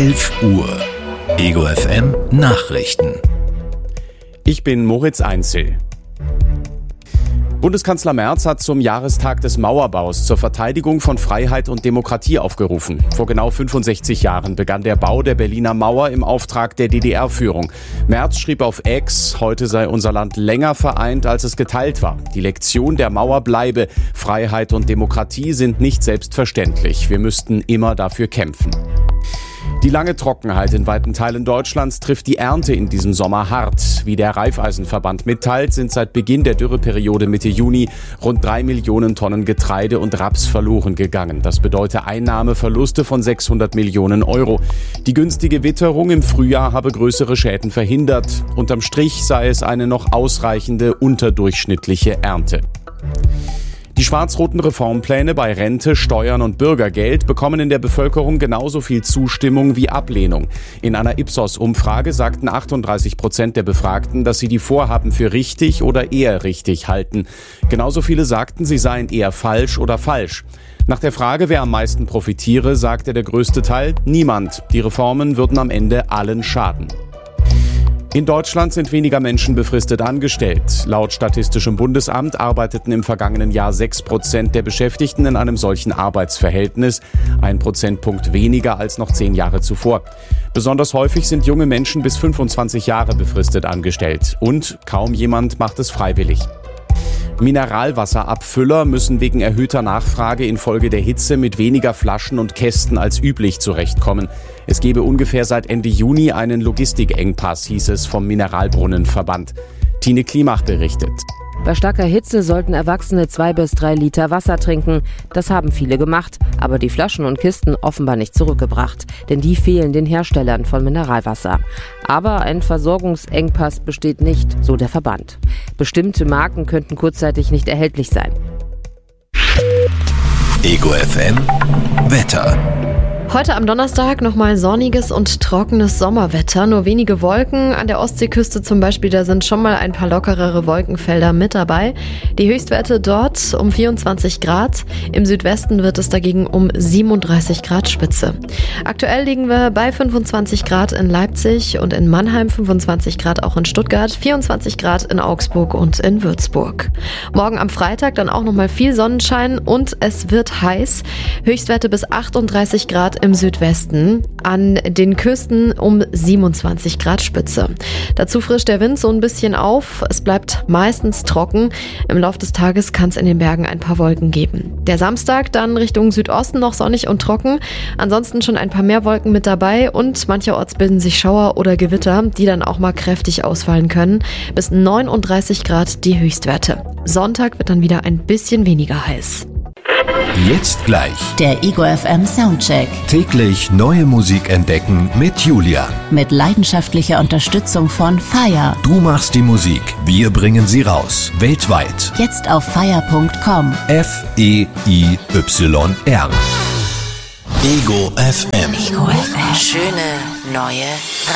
11 Uhr. Ego FM Nachrichten. Ich bin Moritz Einzel. Bundeskanzler Merz hat zum Jahrestag des Mauerbaus zur Verteidigung von Freiheit und Demokratie aufgerufen. Vor genau 65 Jahren begann der Bau der Berliner Mauer im Auftrag der DDR-Führung. Merz schrieb auf X, heute sei unser Land länger vereint, als es geteilt war. Die Lektion der Mauer bleibe: Freiheit und Demokratie sind nicht selbstverständlich. Wir müssten immer dafür kämpfen. Die lange Trockenheit in weiten Teilen Deutschlands trifft die Ernte in diesem Sommer hart. Wie der Raiffeisenverband mitteilt, sind seit Beginn der Dürreperiode Mitte Juni rund 3 Millionen Tonnen Getreide und Raps verloren gegangen. Das bedeutet Einnahmeverluste von 600 Millionen Euro. Die günstige Witterung im Frühjahr habe größere Schäden verhindert. Unterm Strich sei es eine noch ausreichende unterdurchschnittliche Ernte. Die schwarz-roten Reformpläne bei Rente, Steuern und Bürgergeld bekommen in der Bevölkerung genauso viel Zustimmung wie Ablehnung. In einer Ipsos-Umfrage sagten 38% der Befragten, dass sie die Vorhaben für richtig oder eher richtig halten. Genauso viele sagten, sie seien eher falsch oder falsch. Nach der Frage, wer am meisten profitiere, sagte der größte Teil: niemand. Die Reformen würden am Ende allen schaden. In Deutschland sind weniger Menschen befristet angestellt. Laut Statistischem Bundesamt arbeiteten im vergangenen Jahr 6% der Beschäftigten in einem solchen Arbeitsverhältnis, 1 Prozentpunkt weniger als noch 10 Jahre zuvor. Besonders häufig sind junge Menschen bis 25 Jahre befristet angestellt und kaum jemand macht es freiwillig. Mineralwasserabfüller müssen wegen erhöhter Nachfrage infolge der Hitze mit weniger Flaschen und Kästen als üblich zurechtkommen. Es gebe ungefähr seit Ende Juni einen Logistikengpass, hieß es vom Mineralbrunnenverband. Tine Klimach berichtet. Bei starker Hitze sollten Erwachsene 2 bis 3 Liter Wasser trinken. Das haben viele gemacht, aber die Flaschen und Kisten offenbar nicht zurückgebracht. Denn die fehlen den Herstellern von Mineralwasser. Aber ein Versorgungsengpass besteht nicht, so der Verband. Bestimmte Marken könnten kurzzeitig nicht erhältlich sein. Ego FM Wetter. Heute am Donnerstag nochmal sonniges und trockenes Sommerwetter, nur wenige Wolken. An der Ostseeküste zum Beispiel, da sind schon mal ein paar lockerere Wolkenfelder mit dabei. Die Höchstwerte dort um 24 Grad. Im Südwesten wird es dagegen um 37 Grad Spitze. Aktuell liegen wir bei 25 Grad in Leipzig und in Mannheim, 25 Grad auch in Stuttgart, 24 Grad in Augsburg und in Würzburg. Morgen am Freitag dann auch nochmal viel Sonnenschein und es wird heiß. Höchstwerte bis 38 Grad im Südwesten, an den Küsten um 27 Grad Spitze. Dazu frischt der Wind so ein bisschen auf, es bleibt meistens trocken. Im Laufe des Tages kann es in den Bergen ein paar Wolken geben. Der Samstag dann Richtung Südosten noch sonnig und trocken, ansonsten schon ein paar mehr Wolken mit dabei und mancherorts bilden sich Schauer oder Gewitter, die dann auch mal kräftig ausfallen können. Bis 39 Grad die Höchstwerte. Sonntag wird dann wieder ein bisschen weniger heiß. Jetzt gleich Der Ego FM Soundcheck. täglich neue Musik entdecken mit Julia. Mit leidenschaftlicher Unterstützung von FIRE. Du machst die Musik, wir bringen sie raus. Weltweit. Jetzt auf FIRE.com. FEIYR. Ego FM. Ego FM. Schöne neue